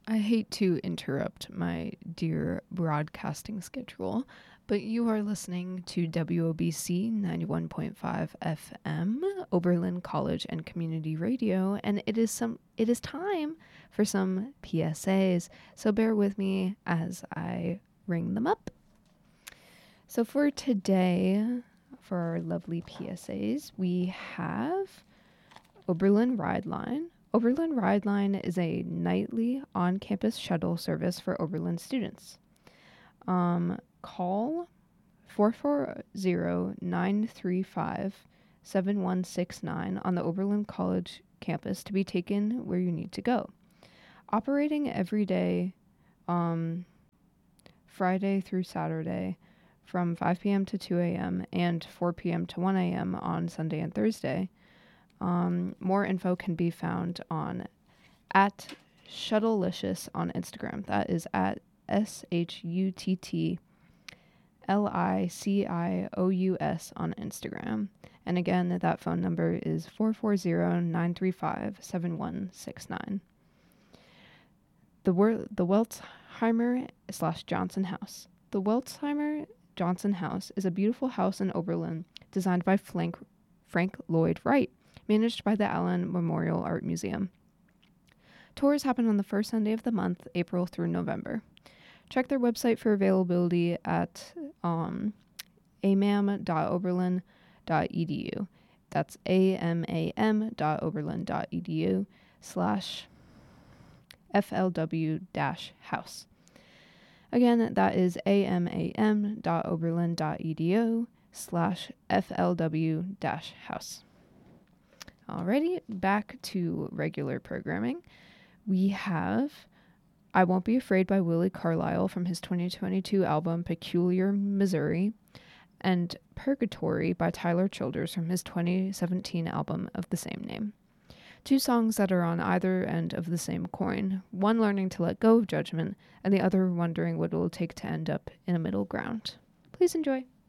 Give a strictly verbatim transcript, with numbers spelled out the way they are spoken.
I hate to interrupt my dear broadcasting schedule, but you are listening to W O B C ninety-one point five F M, Oberlin College and Community Radio, and it is some it is time for some P S As. So bear with me as I ring them up. So for today, for our lovely P S As, we have Oberlin Ride Line. Oberlin Ride Line is a nightly on-campus shuttle service for Oberlin students. Um, call four four zero, nine three five, seven one six nine on the Oberlin College campus to be taken where you need to go. Operating every day, um, Friday through Saturday from five p.m. to two a.m. and four p.m. to one a.m. on Sunday and Thursday. Um, more info can be found on at Shuttlelicious on Instagram. That is at S H U T T L I C I O U S on Instagram. And again, that phone number is four four zero, nine three five, seven one six nine. The, Wer- the Weltzheimer slash Johnson House. The Weltzheimer Johnson House is a beautiful house in Oberlin designed by Frank, Frank Lloyd Wright, managed by the Allen Memorial Art Museum. Tours happen on the first Sunday of the month, April through November. Check their website for availability at um, amam dot oberlin dot e d u. That's amam dot oberlin dot e d u slash F L W dash house. Again, that is amam dot oberlin dot e d u slash F L W dash house. Alrighty, back to regular programming. We have I Won't Be Afraid by Willie Carlisle from his twenty twenty-two album Peculiar Missouri, and Purgatory by Tyler Childers from his twenty seventeen album of the same name. Two songs that are on either end of the same coin, one learning to let go of judgment, and the other wondering what it will take to end up in a middle ground. Please enjoy.